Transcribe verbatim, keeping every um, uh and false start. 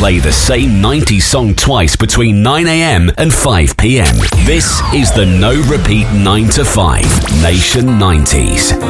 play the same nineties song twice between nine a.m. and five p.m. This is the No Repeat nine to five Nation nineties.